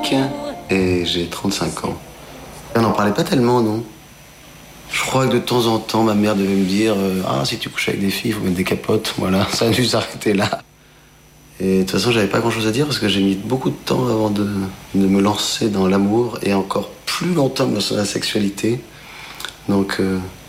Dominique et j'ai 35 ans. On n'en parlait pas tellement, non? Je crois que de temps en temps, ma mère devait me dire ah, si tu couches avec des filles, il faut mettre des capotes. Voilà, ça a dû s'arrêter là. Et de toute façon, j'avais pas grand-chose à dire parce que j'ai mis beaucoup de temps avant de me lancer dans l'amour et encore plus longtemps dans la sexualité. Donc,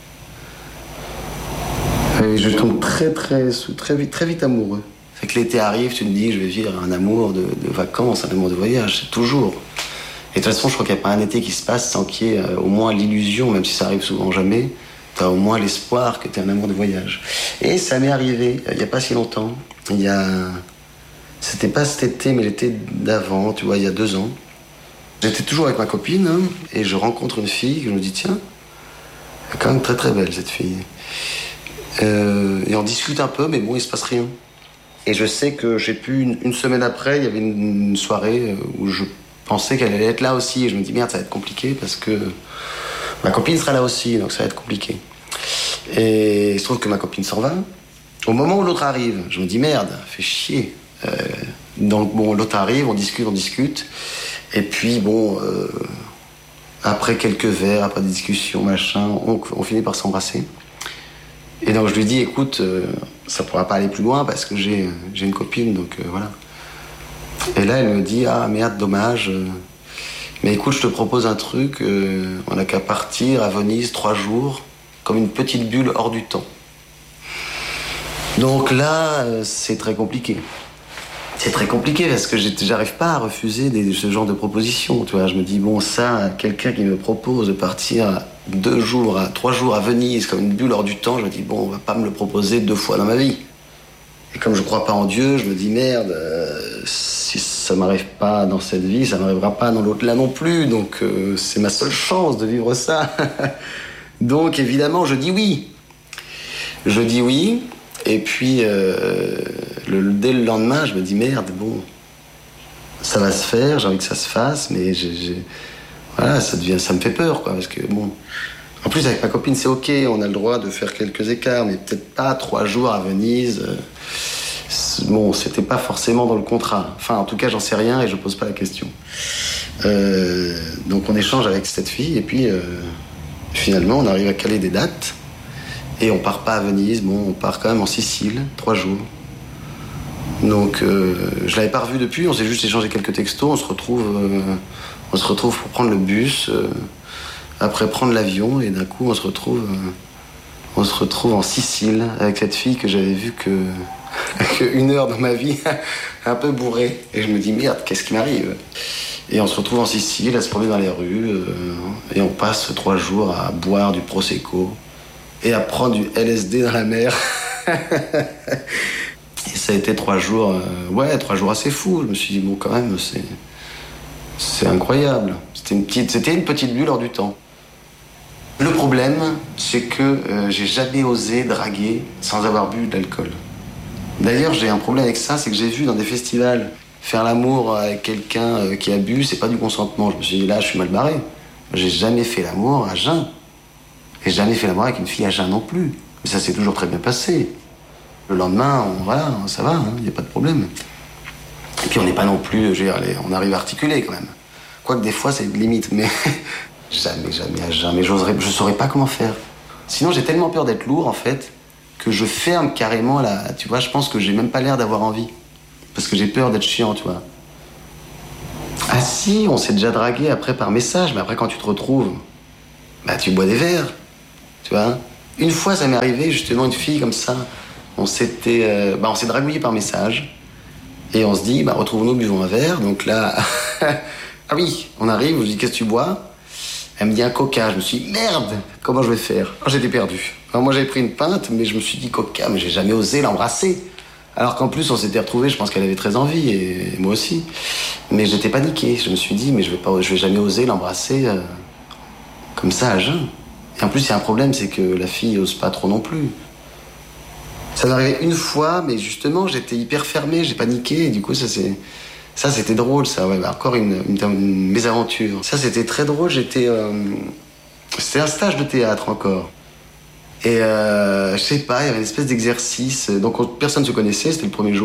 je tombe très vite amoureux. C'est que l'été arrive, tu te dis, je vais vivre un amour de vacances, un amour de voyage, c'est toujours. Et de toute façon, je crois qu'il n'y a pas un été qui se passe sans qu'il y ait au moins l'illusion, même si ça arrive souvent jamais, tu as au moins l'espoir que tu es un amour de voyage. Et ça m'est arrivé il n'y a pas si longtemps. C'était pas cet été, mais l'été d'avant, tu vois, il y a 2 ans. J'étais toujours avec ma copine, hein, et je rencontre une fille, que je me dis, tiens, elle est quand même très belle, cette fille. Et on discute un peu, mais bon, il se passe rien. Et je sais que j'ai pu, une semaine après, il y avait une soirée où je pensais qu'elle allait être là aussi. Et je me dis, merde, ça va être compliqué parce que ma copine sera là aussi, donc ça va être compliqué. Et il se trouve que ma copine s'en va. Au moment où l'autre arrive, je me dis, merde, fait chier. Donc bon, l'autre arrive, on discute. Et puis bon, après quelques verres, après des discussions, machin, on finit par s'embrasser. Et donc je lui dis, écoute, ça pourra pas aller plus loin parce que j'ai une copine, donc voilà. Et là, elle me dit, ah merde, dommage. Mais écoute, je te propose un truc, on n'a qu'à partir à Venise 3 jours, comme une petite bulle hors du temps. Donc là, c'est très compliqué. C'est très compliqué parce que j'arrive pas à refuser ce genre de propositions. Tu vois, je me dis, bon, ça, quelqu'un qui me propose de partir 2 jours, 3 jours à Venise, comme une bulle hors du temps, je me dis, bon, on va pas me le proposer 2 fois dans ma vie. Et comme je crois pas en Dieu, je me dis, merde, si ça m'arrive pas dans cette vie, ça m'arrivera pas dans l'autre là non plus. Donc c'est ma seule chance de vivre ça. Donc évidemment, je dis oui. Je dis oui. Et puis, dès le lendemain, je me dis, merde, bon, ça va se faire, j'ai envie que ça se fasse, mais voilà, ça me fait peur, quoi, parce que, bon... En plus, avec ma copine, c'est ok, on a le droit de faire quelques écarts, mais peut-être pas 3 jours à Venise. Bon, c'était pas forcément dans le contrat. Enfin, en tout cas, j'en sais rien et je pose pas la question. Donc, on échange avec cette fille, et puis, finalement, on arrive à caler des dates. Et on part pas à Venise, bon, on part quand même en Sicile, 3 jours. Donc, je l'avais pas revu depuis, on s'est juste échangé quelques textos, on se retrouve pour prendre le bus, après prendre l'avion, et d'un coup, on se retrouve en Sicile, avec cette fille que j'avais vue que 1 heure dans ma vie, un peu bourrée. Et je me dis, merde, qu'est-ce qui m'arrive? Et on se retrouve en Sicile, à se promener dans les rues, et on passe 3 jours à boire du Prosecco. Et à prendre du LSD dans la mer. Et ça a été 3 jours, 3 jours assez fous. Je me suis dit, bon, quand même, c'est incroyable. C'était une petite bulle hors du temps. Le problème, c'est que j'ai jamais osé draguer sans avoir bu de l'alcool. D'ailleurs, j'ai un problème avec ça, c'est que j'ai vu dans des festivals faire l'amour avec quelqu'un qui a bu, c'est pas du consentement. Je me suis dit, là, je suis mal barré. J'ai jamais fait l'amour à jeun. Et jamais fait l'amour avec une fille à jeun non plus. Mais ça s'est toujours très bien passé. Le lendemain, ça va, il n'y a pas de problème. Et puis on n'est pas non plus, on arrive à articuler quand même. Quoique des fois, c'est limite, mais jamais à jeun. Mais je ne saurais pas comment faire. Sinon, j'ai tellement peur d'être lourd, en fait, que je ferme carrément là. Tu vois, je pense que j'ai même pas l'air d'avoir envie. Parce que j'ai peur d'être chiant, tu vois. Ah si, on s'est déjà dragué après par message, mais après quand tu te retrouves, bah tu bois des verres. Tu vois, une fois, ça m'est arrivé, justement, une fille comme ça. On s'est dragouillé par message. Et on se dit, bah, retrouvons-nous, buvons un verre. Donc là, ah oui, on arrive, je lui dis, qu'est-ce que tu bois? Elle me dit un coca. Je me suis dit, merde, comment je vais faire? J'étais perdu. Alors moi, j'avais pris une pinte, mais je me suis dit coca, mais j'ai jamais osé l'embrasser. Alors qu'en plus, on s'était retrouvés, je pense qu'elle avait très envie, et moi aussi. Mais j'étais paniqué. Je me suis dit, mais je vais jamais oser l'embrasser comme ça à jeun. Et en plus, il y a un problème, c'est que la fille n'ose pas trop non plus. Ça m'est arrivé une fois, mais justement, j'étais hyper fermé, j'ai paniqué, et du coup, ça c'était drôle, ça, ouais, encore une mésaventure. Ça, c'était très drôle, c'était un stage de théâtre encore. Et je sais pas, il y avait une espèce d'exercice, donc personne ne se connaissait, c'était le premier jour.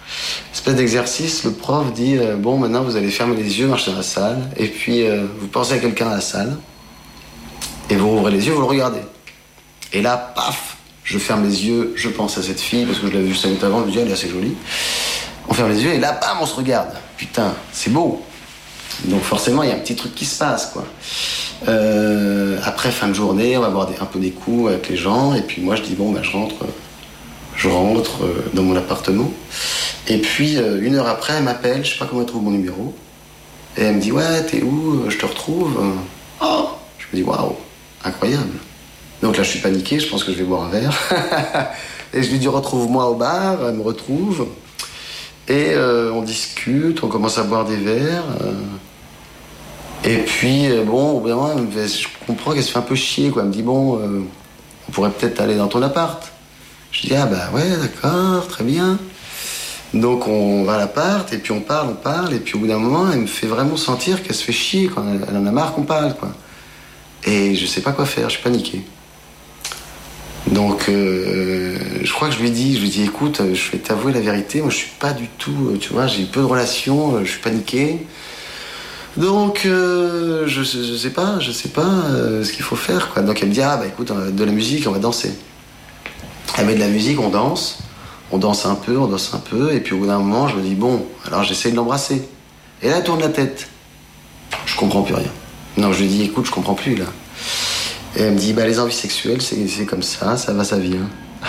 espèce d'exercice, le prof dit bon, maintenant vous allez fermer les yeux, marcher dans la salle, et puis vous pensez à quelqu'un dans la salle, et vous rouvrez les yeux, vous le regardez. Et là, paf, je ferme les yeux, je pense à cette fille, parce que je l'avais vue 5 minutes avant, je me dis elle est assez jolie. On ferme les yeux, et là, bam, on se regarde. Putain, c'est beau. Donc forcément, il y a un petit truc qui se passe, quoi. Après, fin de journée, on va boire un peu des coups avec les gens, et puis moi, je dis bon, je rentre dans mon appartement. Et puis, 1 heure après, elle m'appelle, je sais pas comment elle trouve mon numéro. Et elle me dit, ouais, t'es où? Je te retrouve. Oh! Je me dis, waouh, incroyable. Donc là, je suis paniqué, je pense que je vais boire un verre. Et je lui dis, retrouve-moi au bar. Elle me retrouve. Et on discute, on commence à boire des verres. Et puis, bon, au bout d'un moment, je comprends qu'elle se fait un peu chier, quoi. Elle me dit, bon, on pourrait peut-être aller dans ton appart. Je dis, ah bah ouais, d'accord, très bien. Donc on va à l'appart, et puis on parle, et puis au bout d'un moment, elle me fait vraiment sentir qu'elle se fait chier, quoi. Elle en a marre qu'on parle, quoi. Et je sais pas quoi faire, je suis paniqué. Donc je crois que je lui dis, écoute, je vais t'avouer la vérité, moi je suis pas du tout, tu vois, j'ai eu peu de relations, je suis paniqué. Donc je sais pas ce qu'il faut faire, quoi. Donc elle me dit, ah bah écoute, de la musique, on va danser. Elle met de la musique, on danse un peu, et puis au bout d'un moment, je me dis, bon, alors j'essaie de l'embrasser. Et là, elle tourne la tête. Je comprends plus rien. Non, je lui dis, écoute, je comprends plus, là. Et elle me dit, bah les envies sexuelles, c'est comme ça va, ça vient.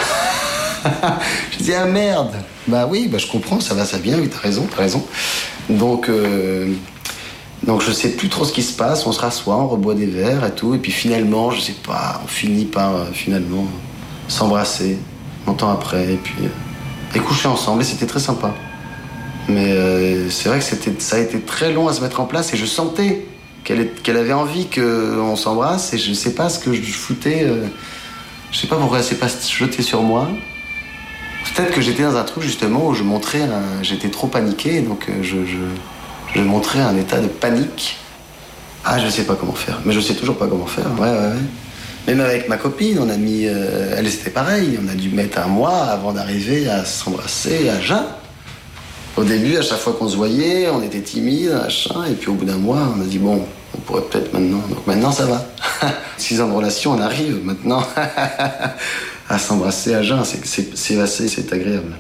Je dis, ah merde. Bah oui, bah je comprends, ça va, ça vient, oui, t'as raison. Donc je sais plus trop ce qui se passe, on se rassoit, on reboit des verres et tout, et puis finalement, je sais pas, on finit par finalement s'embrasser longtemps après, et puis et coucher ensemble, et c'était très sympa. Mais c'est vrai que ça a été très long à se mettre en place, et je sentais qu'elle avait envie qu'on s'embrasse, et je sais pas ce que je foutais, je sais pas pourquoi elle s'est pas jetée sur moi. Peut-être que j'étais dans un truc justement où j'étais trop paniqué, donc je montrais un état de panique. Ah, je sais pas comment faire, mais je sais toujours pas comment faire, ouais. Même avec ma copine, on a mis... elle, c'était pareil. On a dû mettre 1 mois avant d'arriver à s'embrasser à jeun. Au début, à chaque fois qu'on se voyait, on était timide, machin. Et puis au bout d'1 mois, on a dit, bon, on pourrait peut-être maintenant... Donc maintenant, ça va. 6 ans de relation, on arrive maintenant à s'embrasser à jeun. C'est agréable.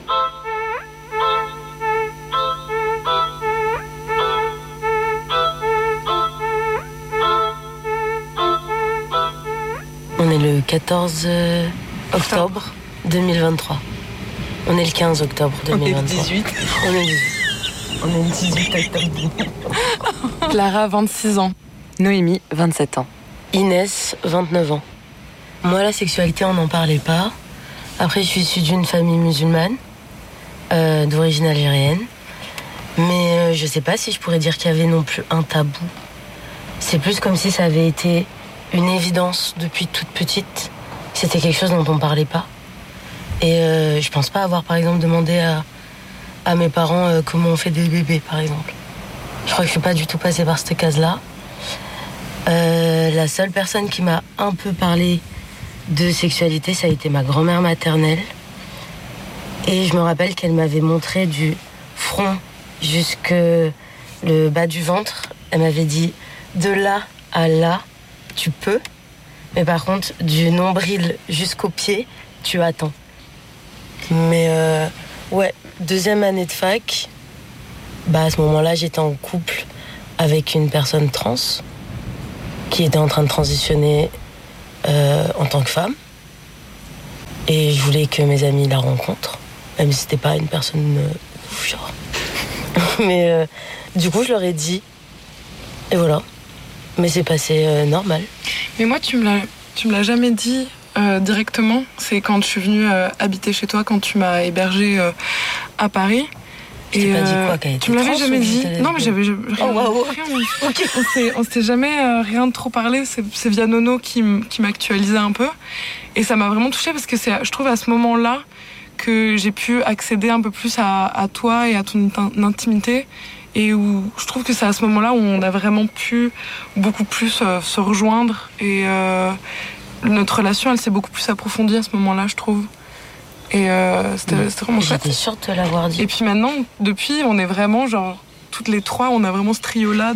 On est le 14 octobre 2023. On est le 15 octobre 2023. On est le 18. On est le 18 octobre. Clara, 26 ans. Noémie, 27 ans. Inès, 29 ans. Moi, la sexualité, on n'en parlait pas. Après, je suis issue d'une famille musulmane, d'origine algérienne. Mais je sais pas si je pourrais dire qu'il y avait non plus un tabou. C'est plus comme si ça avait été une évidence depuis toute petite. C'était quelque chose dont on parlait pas. Et je pense pas avoir, par exemple, demandé à mes parents comment on fait des bébés, par exemple. Je crois que je suis pas du tout passée par cette case-là. La seule personne qui m'a un peu parlé de sexualité, ça a été ma grand-mère maternelle. Et je me rappelle qu'elle m'avait montré du front jusque le bas du ventre. Elle m'avait dit, de là à là, tu peux, mais par contre, du nombril jusqu'au pied, tu attends. Mais ouais, 2e année de fac, à ce moment-là, j'étais en couple avec une personne trans qui était en train de transitionner en tant que femme. Et je voulais que mes amis la rencontrent, même si c'était pas une personne genre. Mais du coup, je leur ai dit, et voilà. Mais c'est passé normal. Mais moi, tu me l'as jamais dit directement. C'est quand je suis venue habiter chez toi, quand tu m'as hébergée à Paris. Je t'ai pas dit quoi, qu'elle était tu me l'avais trans, jamais dit. Non, mais j'avais rien. Oh, wow. Rien. Okay. On s'était jamais rien de trop parlé. C'est via Nono qui m'actualisait un peu. Et ça m'a vraiment touchée parce que c'est, je trouve, à ce moment-là que j'ai pu accéder un peu plus à toi et à ton intimité. Et où je trouve que c'est à ce moment-là où on a vraiment pu beaucoup plus se rejoindre. Et notre relation, elle s'est beaucoup plus approfondie à ce moment-là, je trouve. Et c'était vraiment chouette. J'étais sûre de te l'avoir dit. Et puis maintenant, depuis, on est vraiment genre toutes les trois, on a vraiment ce trio-là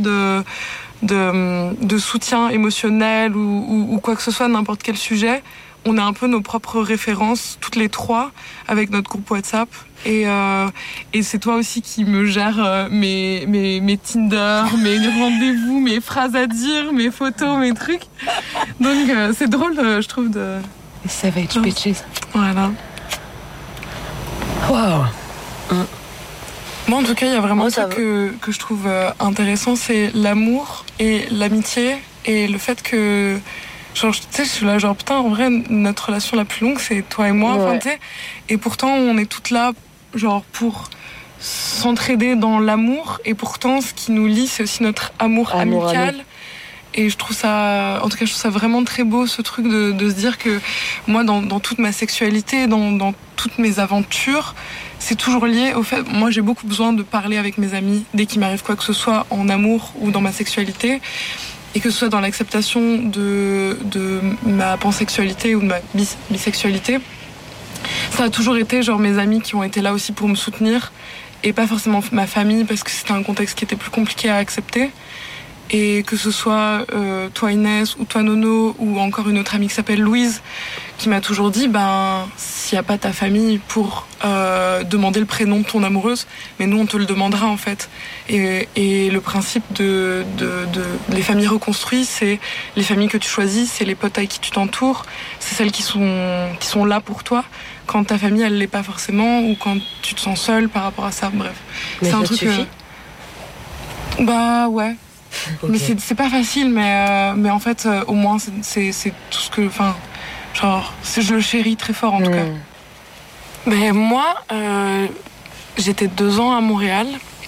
de soutien émotionnel ou quoi que ce soit, n'importe quel sujet. On a un peu nos propres références, toutes les trois, avec notre groupe WhatsApp. Et c'est toi aussi qui me gère mes Tinder, mes rendez-vous, mes phrases à dire, mes photos, mes trucs. Donc c'est drôle, je trouve, de... Savage bitches. Voilà. Wow. Moi, en tout cas, il y a vraiment ça que je trouve intéressant, c'est l'amour et l'amitié et le fait que... Genre, tu sais, je suis là, genre, putain, en vrai, notre relation la plus longue, c'est toi et moi, enfin, tu sais. Et pourtant, on est toutes là, genre, pour s'entraider dans l'amour. Et pourtant, ce qui nous lie, c'est aussi notre amour amical. Et je trouve ça, en tout cas, je trouve ça vraiment très beau, ce truc de se dire que moi, dans toute ma sexualité, dans toutes mes aventures, c'est toujours lié au fait, moi, j'ai beaucoup besoin de parler avec mes amis dès qu'il m'arrive quoi que ce soit en amour ou dans ma sexualité. Et que ce soit dans l'acceptation de ma pansexualité ou de ma bisexualité, ça a toujours été genre mes amis qui ont été là aussi pour me soutenir et pas forcément ma famille parce que c'était un contexte qui était plus compliqué à accepter. Et que ce soit toi Inès ou toi Nono ou encore une autre amie qui s'appelle Louise qui m'a toujours dit s'il n'y a pas ta famille pour demander le prénom de ton amoureuse, mais nous on te le demandera en fait. Et le principe de les familles reconstruites, c'est les familles que tu choisis, c'est les potes avec qui tu t'entoures, c'est celles qui sont là pour toi quand ta famille elle l'est pas forcément ou quand tu te sens seule par rapport à ça. Bref, mais c'est ça un truc. Suffit Ouais. Okay. Mais c'est pas facile, mais en fait, au moins, c'est tout ce que... Enfin, genre, je le chéris très fort, en tout cas. Mais moi, j'étais 2 ans à Montréal.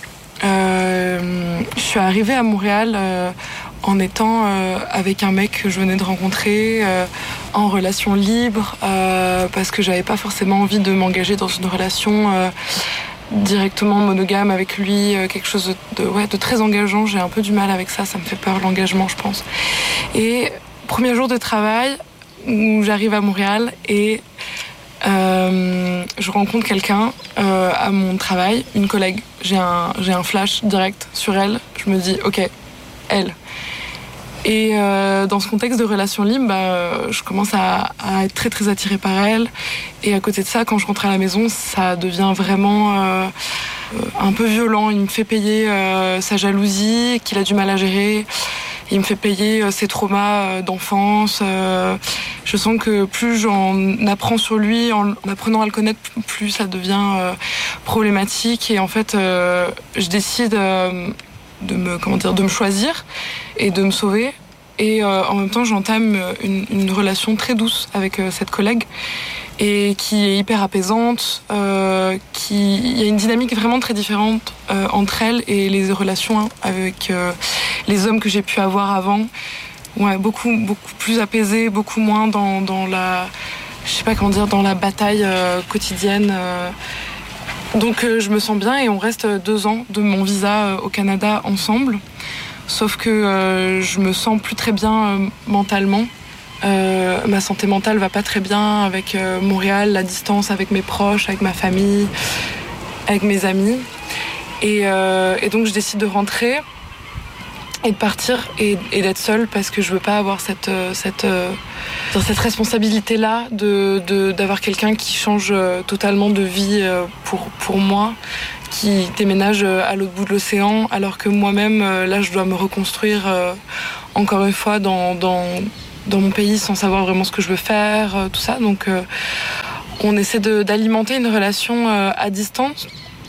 Je suis arrivée à Montréal en étant avec un mec que je venais de rencontrer, en relation libre, parce que j'avais pas forcément envie de m'engager dans une relation... directement monogame avec lui, quelque chose de très engageant. J'ai un peu du mal avec ça me fait peur l'engagement, je pense. Et premier jour de travail où j'arrive à Montréal et je rencontre quelqu'un à mon travail, une collègue. J'ai un flash direct sur elle. Je me dis ok, elle. Et dans ce contexte de relation libre, je commence à être très très attirée par elle. Et à côté de ça, quand je rentre à la maison, ça devient vraiment un peu violent. Il me fait payer sa jalousie, qu'il a du mal à gérer. Il me fait payer ses traumas d'enfance. Je sens que plus j'en apprends sur lui, en apprenant à le connaître, plus ça devient problématique. Et en fait, je décide de me choisir et de me sauver. Et en même temps, j'entame une relation très douce avec cette collègue et qui est hyper apaisante. Il y a une dynamique vraiment très différente entre elle et les relations avec les hommes que j'ai pu avoir avant. Ouais, beaucoup plus apaisée, beaucoup moins dans la, je sais pas comment dire, dans la bataille quotidienne. Donc je me sens bien et on reste 2 ans de mon visa au Canada ensemble. Sauf que je me sens plus très bien mentalement. Ma santé mentale va pas très bien avec Montréal, la distance avec mes proches, avec ma famille, avec mes amis. Et donc je décide de rentrer et de partir et d'être seule parce que je veux pas avoir cette responsabilité-là d'avoir quelqu'un qui change totalement de vie pour moi, qui déménage à l'autre bout de l'océan, alors que moi-même, là, je dois me reconstruire encore une fois dans mon pays sans savoir vraiment ce que je veux faire, tout ça. Donc, on essaie d'alimenter une relation à distance,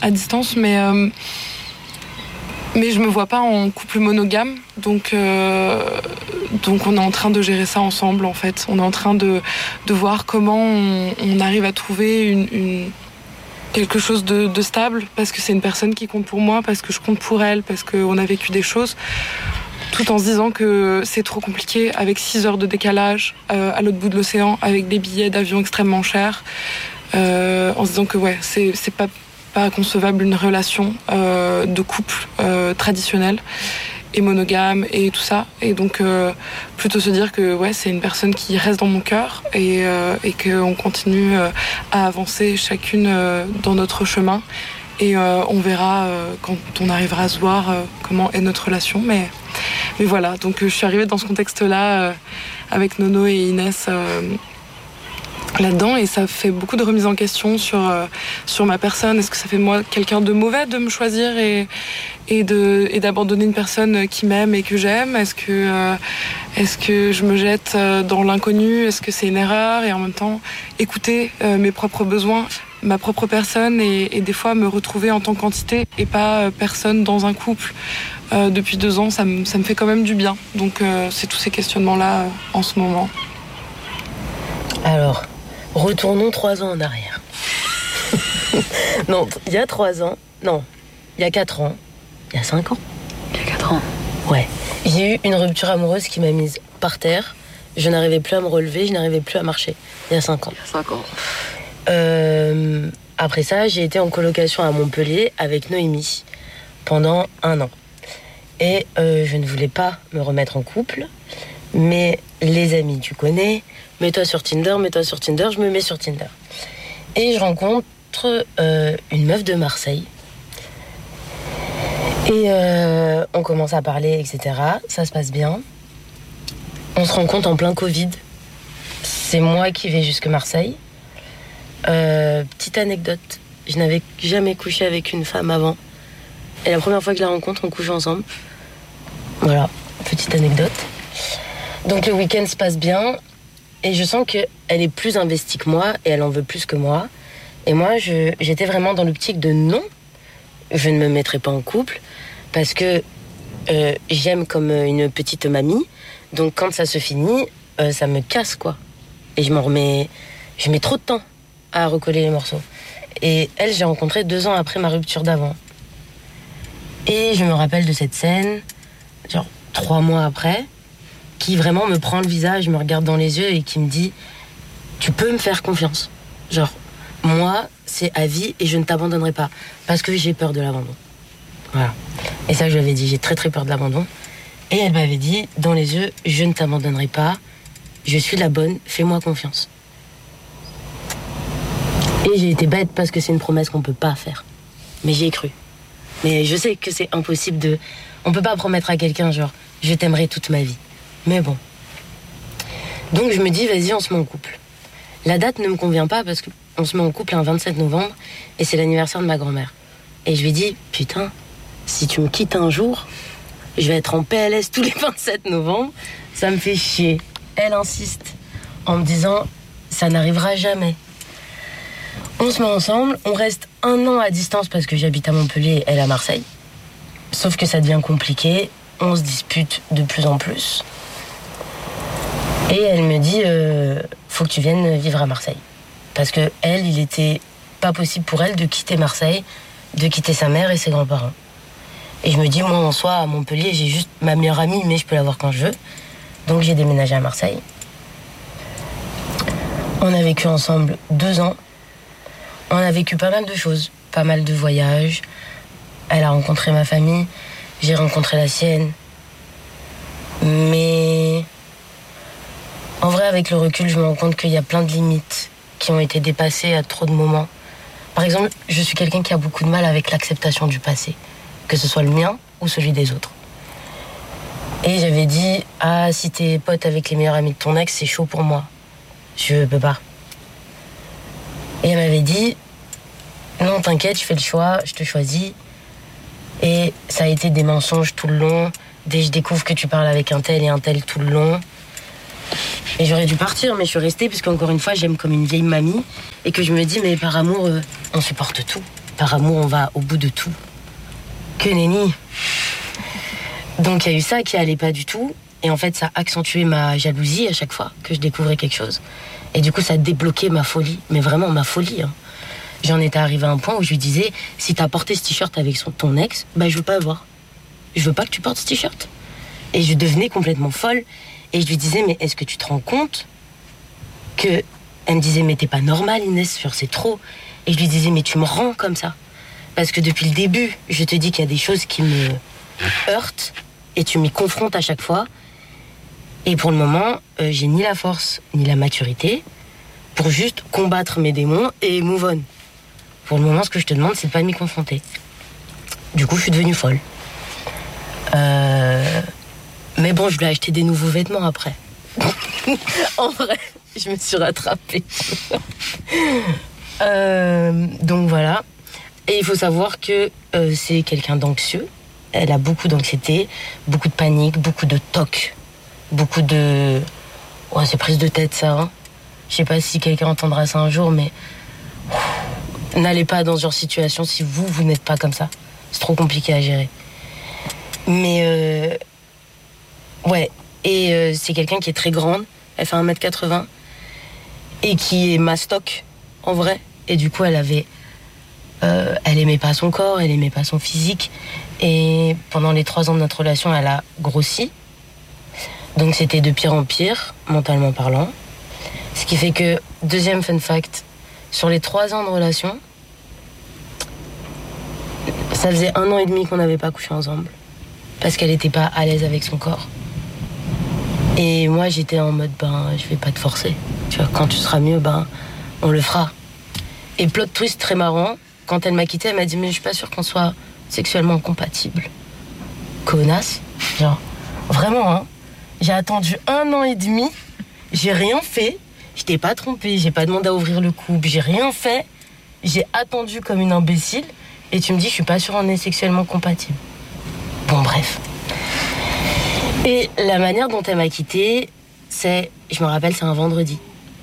mais je me vois pas en couple monogame, donc on est en train de gérer ça ensemble, en fait. On est en train de voir comment on arrive à trouver quelque chose de stable, parce que c'est une personne qui compte pour moi, parce que je compte pour elle, parce qu'on a vécu des choses, tout en se disant que c'est trop compliqué avec 6 heures de décalage à l'autre bout de l'océan, avec des billets d'avion extrêmement chers, en se disant que ouais, c'est pas concevable une relation de couple traditionnelle. est monogame et tout ça. Et donc plutôt se dire que ouais, c'est une personne qui reste dans mon cœur et qu'on continue à avancer chacune dans notre chemin. Et on verra quand on arrivera à se voir comment est notre relation. Mais voilà, donc je suis arrivée dans ce contexte-là avec Nono et Inès là-dedans, et ça fait beaucoup de remises en question sur ma personne. Est-ce que ça fait de moi quelqu'un de mauvais de me choisir et d'abandonner une personne qui m'aime et que j'aime? Est-ce que je me jette dans l'inconnu? Est-ce que c'est une erreur? Et en même temps, écouter mes propres besoins, ma propre personne, et des fois me retrouver en tant qu'entité et pas personne dans un couple. Depuis 2 ans, ça me fait quand même du bien. Donc c'est tous ces questionnements-là en ce moment. Alors, retournons 3 ans en arrière. Non, il y a 3 ans. Non, il y a 4 ans. Il y a 5 ans. Il y a 4 ans. Ouais. J'ai eu une rupture amoureuse qui m'a mise par terre. Je n'arrivais plus à me relever, je n'arrivais plus à marcher. Il y a 5 ans. Il y a 5 ans. Après ça, j'ai été en colocation à Montpellier avec Noémie pendant 1 an. Et je ne voulais pas me remettre en couple. Mais les amis, tu connais, mets-toi sur Tinder, je me mets sur Tinder. Et je rencontre une meuf de Marseille. Et on commence à parler, etc. Ça se passe bien. On se rencontre en plein Covid. C'est moi qui vais jusque Marseille. Petite anecdote, je n'avais jamais couché avec une femme avant. Et la première fois que je la rencontre, on couche ensemble. Voilà, petite anecdote. Donc le week-end se passe bien. Et je sens qu'elle est plus investie que moi et elle en veut plus que moi. Et moi, j'étais vraiment dans l'optique de non, je ne me mettrai pas en couple parce que j'aime comme une petite mamie. Donc quand ça se finit, ça me casse, quoi. Et je mets trop de temps à recoller les morceaux. Et elle, j'ai rencontré 2 ans après ma rupture d'avant. Et je me rappelle de cette scène, genre 3 mois après, qui vraiment me prend le visage, me regarde dans les yeux et qui me dit « Tu peux me faire confiance. Genre, moi, c'est à vie et je ne t'abandonnerai pas. Parce que j'ai peur de l'abandon. » Voilà. Et ça, je lui avais dit, j'ai très très peur de l'abandon. Et elle m'avait dit, dans les yeux, « Je ne t'abandonnerai pas. Je suis la bonne. Fais-moi confiance. » Et j'ai été bête parce que c'est une promesse qu'on ne peut pas faire. Mais j'y ai cru. Mais je sais que c'est impossible de... On ne peut pas promettre à quelqu'un, genre, je t'aimerai toute ma vie. Mais bon. Donc je me dis, vas-y, on se met en couple. La date ne me convient pas parce qu'on se met en couple un 27 novembre et c'est l'anniversaire de ma grand-mère. Et je lui dis, putain, si tu me quittes un jour, je vais être en PLS tous les 27 novembre. Ça me fait chier. Elle insiste en me disant, ça n'arrivera jamais. On se met ensemble, on reste 1 an à distance parce que j'habite à Montpellier et elle à Marseille. Sauf que ça devient compliqué, on se dispute de plus en plus. Et elle me dit, faut que tu viennes vivre à Marseille. Parce que elle, il était pas possible pour elle de quitter Marseille, de quitter sa mère et ses grands-parents. Et je me dis, moi en soi, à Montpellier, j'ai juste ma meilleure amie, mais je peux la voir quand je veux. Donc j'ai déménagé à Marseille. On a vécu ensemble 2 ans. On a vécu pas mal de choses, pas mal de voyages. Elle a rencontré ma famille, j'ai rencontré la sienne. Mais en vrai, avec le recul, je me rends compte qu'il y a plein de limites qui ont été dépassées à trop de moments. Par exemple, je suis quelqu'un qui a beaucoup de mal avec l'acceptation du passé, que ce soit le mien ou celui des autres. Et j'avais dit, ah, si t'es pote avec les meilleurs amis de ton ex, c'est chaud pour moi. Je peux pas. Et elle m'avait dit, non, t'inquiète, je fais le choix, je te choisis. Et ça a été des mensonges tout le long. Dès que je découvre que tu parles avec un tel et un tel tout le long. Et j'aurais dû partir, mais je suis restée, parce qu'encore une fois, j'aime comme une vieille mamie. Et que je me dis, mais par amour, on supporte tout. Par amour, on va au bout de tout. Que nenni. Donc il y a eu ça qui allait pas du tout. Et en fait, ça a accentué ma jalousie à chaque fois que je découvrais quelque chose. Et du coup, ça a débloqué ma folie. Mais vraiment, ma folie, hein. J'en étais arrivée à un point où je lui disais, si t'as porté ce t-shirt avec ton ex, bah je veux pas le voir. Je veux pas que tu portes ce t-shirt. Et je devenais complètement folle. Et je lui disais, mais est-ce que tu te rends compte que... Elle me disait, mais t'es pas normale, Inès, c'est trop. Et je lui disais, mais tu me rends comme ça. Parce que depuis le début, je te dis qu'il y a des choses qui me heurtent. et tu m'y confrontes à chaque fois. Et pour le moment, j'ai ni la force ni la maturité pour juste combattre mes démons et move on. Pour le moment, ce que je te demande, c'est de pas m'y confronter. Du coup, je suis devenue folle. Mais bon, je lui ai acheté des nouveaux vêtements après. En vrai, je me suis rattrapée. Donc voilà. Et il faut savoir que c'est quelqu'un d'anxieux. Elle a beaucoup d'anxiété, beaucoup de panique, beaucoup de toc, beaucoup de... Ouais, c'est prise de tête, ça. Hein. Je sais pas si quelqu'un entendra ça un jour, mais... N'allez pas dans ce genre de situation si vous n'êtes pas comme ça. C'est trop compliqué à gérer. Mais... Ouais. Et c'est quelqu'un qui est très grande. Elle fait 1m80. Et qui est mastoc, en vrai. Et du coup, elle avait... elle aimait pas son corps, elle aimait pas son physique. Et pendant les 3 ans de notre relation, elle a grossi. Donc c'était de pire en pire, mentalement parlant. Ce qui fait que, deuxième fun fact, sur les 3 ans de relation, ça faisait 1 an et demi qu'on n'avait pas couché ensemble. Parce qu'elle était pas à l'aise avec son corps. Et moi, j'étais en mode, je vais pas te forcer. Tu vois, quand tu seras mieux, on le fera. Et plot twist très marrant, quand elle m'a quitté, elle m'a dit, mais je suis pas sûre qu'on soit sexuellement compatibles. Connasse. Genre, vraiment, hein. J'ai attendu 1 an et demi, j'ai rien fait, je t'ai pas trompé, j'ai pas demandé à ouvrir le couple, j'ai rien fait, j'ai attendu comme une imbécile, et tu me dis, je suis pas sûre qu'on est sexuellement compatibles. Bon, bref. Et la manière dont elle m'a quitté, c'est, je me rappelle, c'est un vendredi.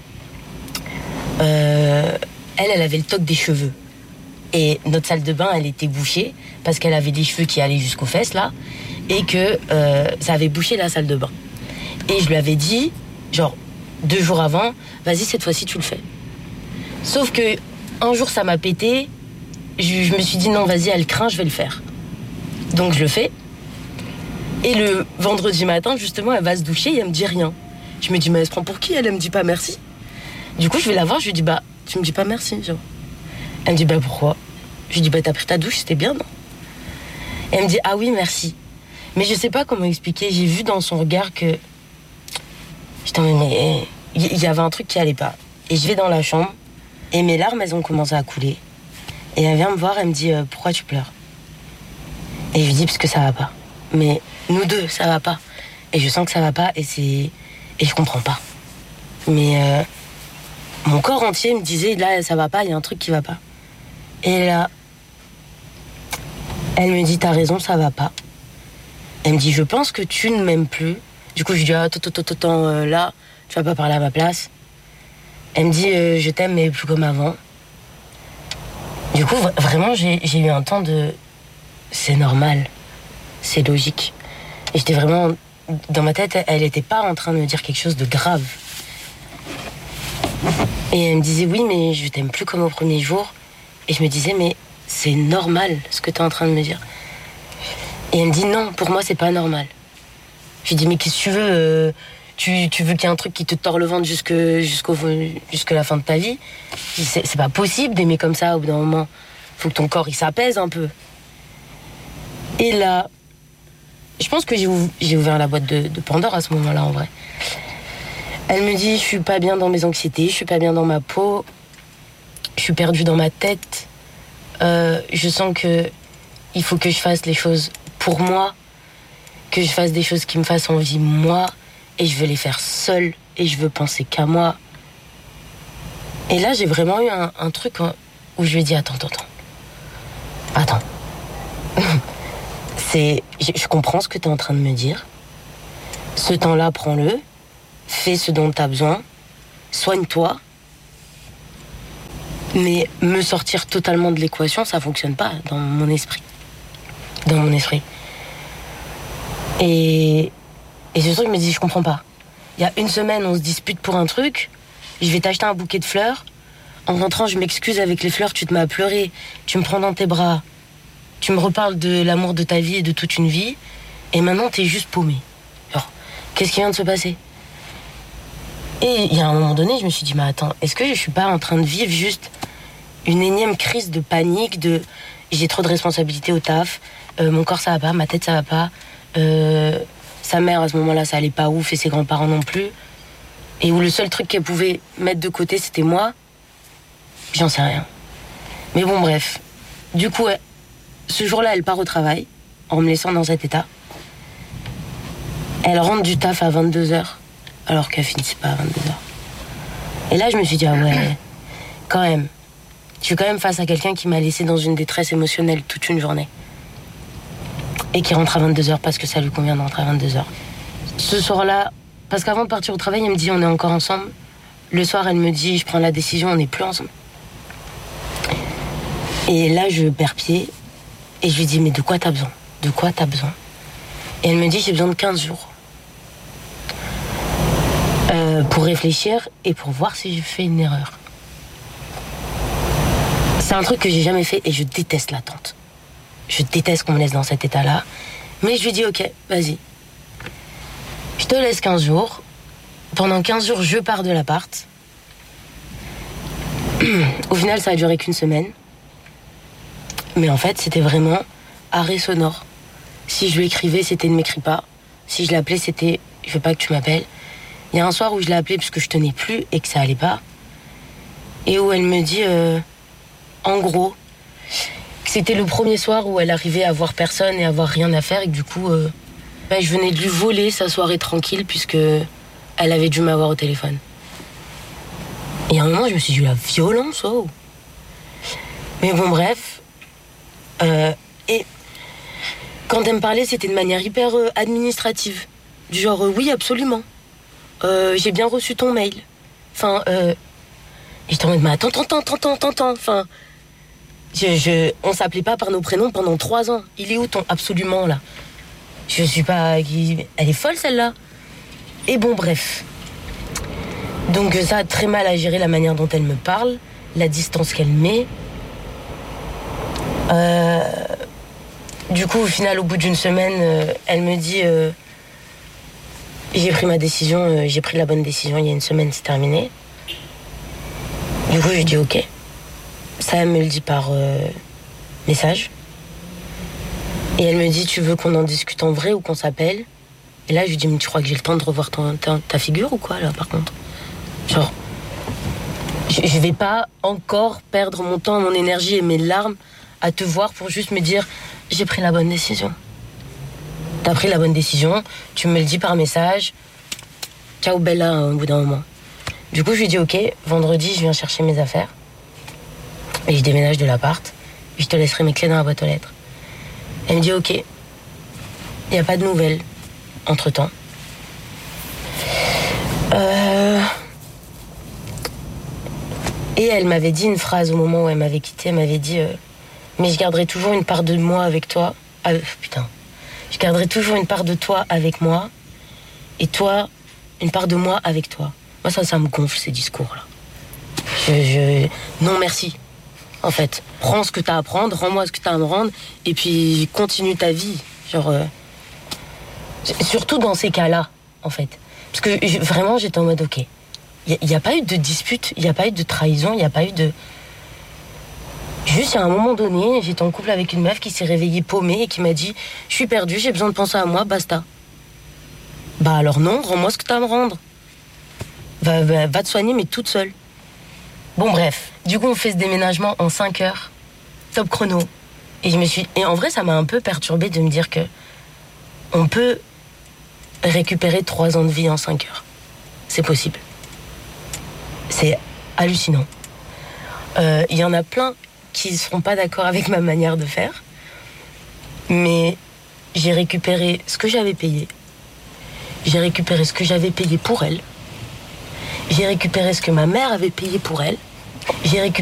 Elle avait le toc des cheveux. Et notre salle de bain, elle était bouchée parce qu'elle avait des cheveux qui allaient jusqu'aux fesses, là, et que ça avait bouché la salle de bain. Et je lui avais dit, genre, 2 jours avant, vas-y, cette fois-ci, tu le fais. Sauf que un jour, ça m'a pété. Je me suis dit, non, vas-y, elle craint, je vais le faire. Donc, je le fais. Et le vendredi matin, justement, elle va se doucher et elle me dit rien. Je me dis, mais elle se prend pour qui? Elle me dit pas merci. Du coup, je vais la voir, je lui dis, tu me dis pas merci, genre. Elle me dit, pourquoi? Je lui dis, t'as pris ta douche, c'était bien, non? Et elle me dit, ah oui, merci. Mais je sais pas comment expliquer, j'ai vu dans son regard que... mais il y avait un truc qui allait pas. Et je vais dans la chambre, et mes larmes, elles ont commencé à couler. Et elle vient me voir, elle me dit, pourquoi tu pleures? Et je lui dis, parce que ça va pas. Mais nous deux, ça va pas. Et je sens que ça va pas, et je comprends pas. Mais mon corps entier me disait, là, ça va pas, il y a un truc qui va pas. Et là, elle me dit, t'as raison, ça va pas. Elle me dit, je pense que tu ne m'aimes plus. Du coup, je dis, attends, là, tu vas pas parler à ma place. Elle me dit, je t'aime, mais plus comme avant. Du coup, vraiment, j'ai eu un temps de... C'est normal, c'est logique. Et j'étais vraiment... Dans ma tête, elle était pas en train de me dire quelque chose de grave. Et elle me disait, oui, mais je t'aime plus comme au premier jour. Et je me disais, mais c'est normal ce que t'es en train de me dire. Et elle me dit, non, pour moi, c'est pas normal. Je lui dis, mais qu'est-ce que tu veux tu veux qu'il y ait un truc qui te tord le ventre jusqu'à la fin de ta vie? C'est pas possible d'aimer comme ça au bout d'un moment. Faut que ton corps, il s'apaise un peu. Et là, je pense que j'ai ouvert la boîte de Pandore à ce moment-là, en vrai. Elle me dit, je suis pas bien dans mes anxiétés, je suis pas bien dans ma peau, je suis perdue dans ma tête. Je sens que il faut que je fasse les choses pour moi, que je fasse des choses qui me fassent envie moi, et je veux les faire seule, et je veux penser qu'à moi. Et là, j'ai vraiment eu un truc où je lui ai dit, attends. Je comprends ce que tu es en train de me dire. Ce temps-là, prends-le. Fais ce dont tu as besoin. Soigne-toi. Mais me sortir totalement de l'équation, ça fonctionne pas dans mon esprit. Et ce truc me dit, je comprends pas. Il y a 1 semaine, on se dispute pour un truc. Je vais t'acheter un bouquet de fleurs. En rentrant, je m'excuse avec les fleurs. Tu te mets à pleurer. Tu me prends dans tes bras. Tu me reparles de l'amour de ta vie et de toute une vie. Et maintenant, t'es juste paumé. Alors, qu'est-ce qui vient de se passer? Et il y a un moment donné, je me suis dit, mais attends, est-ce que je suis pas en train de vivre juste une énième crise de panique, de j'ai trop de responsabilités au taf, mon corps ça va pas, ma tête ça va pas, Sa mère, à ce moment-là, ça allait pas ouf et ses grands-parents non plus. Et où le seul truc qu'elle pouvait mettre de côté, c'était moi. J'en sais rien. Mais bon, bref. Du coup, ce jour-là, elle part au travail, en me laissant dans cet état. Elle rentre du taf à 22h, alors qu'elle finissait pas à 22h. Et là, je me suis dit, ah ouais, quand même. Je suis quand même face à quelqu'un qui m'a laissé dans une détresse émotionnelle toute une journée. Et qui rentre à 22h parce que ça lui convient de rentrer à 22h. Ce soir-là, parce qu'avant de partir au travail, elle me dit, on est encore ensemble. Le soir, elle me dit, je prends la décision, on n'est plus ensemble. Et là, je perds pied. Et je lui dis, mais de quoi t'as besoin ? De quoi t'as besoin ? Et elle me dit, j'ai besoin de 15 jours. Pour réfléchir et pour voir si j'ai fait une erreur. C'est un truc que j'ai jamais fait et je déteste l'attente. Je déteste qu'on me laisse dans cet état-là. Mais je lui dis, ok, vas-y. Je te laisse 15 jours. Pendant 15 jours, je pars de l'appart. Au final, ça a duré qu'une semaine. Mais en fait, c'était vraiment arrêt sonore. Si je lui écrivais, c'était ne m'écris pas. Si je l'appelais, c'était je veux pas que tu m'appelles. Il y a un soir où je l'ai appelée parce que je tenais plus et que ça allait pas. Et où elle me dit, en gros, que c'était le premier soir où elle arrivait à voir personne et à avoir rien à faire. Et que du coup, je venais de lui voler sa soirée tranquille puisque elle avait dû m'avoir au téléphone. Et à un moment, je me suis dit, la violence, oh. Mais bon, bref. Et quand elle me parlait, c'était de manière hyper administrative. Du genre, oui, absolument. J'ai bien reçu ton mail. Enfin, et j'étais en mode, mais attends. Enfin, on s'appelait pas par nos prénoms pendant 3 ans. Il est où ton absolument, là ? Je suis pas... Elle est folle, celle-là. Et bon, bref. Donc ça a très mal à gérer la manière dont elle me parle, la distance qu'elle met. Du coup, au final, au bout d'une semaine, elle me dit... j'ai pris ma décision, j'ai pris la bonne décision, il y a une semaine, c'est terminé. Du coup, je dis ok. Ça, elle me le dit par message. Et elle me dit, tu veux qu'on en discute en vrai ou qu'on s'appelle ? Et là, je lui dis, mais tu crois que j'ai le temps de revoir ta figure ou quoi, là, par contre ? Genre, je vais pas encore perdre mon temps, mon énergie et mes larmes à te voir pour juste me dire, j'ai pris la bonne décision. T'as pris la bonne décision, tu me le dis par message. Ciao Bella, au bout d'un moment. Du coup, je lui dis ok, vendredi, je viens chercher mes affaires. Et je déménage de l'appart. Et je te laisserai mes clés dans la boîte aux lettres. Elle me dit ok. Il n'y a pas de nouvelles entre-temps. Et elle m'avait dit une phrase au moment où elle m'avait quitté. Elle m'avait dit mais je garderai toujours une part de moi avec toi. Je garderai toujours une part de toi avec moi. Et toi, une part de moi avec toi. Moi, ça me gonfle, ces discours-là. Non, merci. En fait, prends ce que t'as à prendre, rends-moi ce que t'as à me rendre, et puis continue ta vie. Genre, surtout dans ces cas-là, en fait. Parce que vraiment, j'étais en mode, ok, il n'y a pas eu de dispute, il n'y a pas eu de trahison, il n'y a pas eu de... Juste, à un moment donné, j'étais en couple avec une meuf qui s'est réveillée paumée et qui m'a dit « Je suis perdue, j'ai besoin de penser à moi, basta. » Bah alors non, rends-moi ce que t'as à me rendre. Va te soigner, mais toute seule. Bon, bref. Du coup, on fait ce déménagement en 5 heures. Top chrono. Et en vrai, ça m'a un peu perturbée de me dire que on peut récupérer 3 ans de vie en 5 heures. C'est possible. C'est hallucinant. Il y en a plein qui ne seront pas d'accord avec ma manière de faire. Mais j'ai récupéré ce que j'avais payé. J'ai récupéré ce que j'avais payé pour elle. J'ai récupéré ce que ma mère avait payé pour elle. J'ai récupéré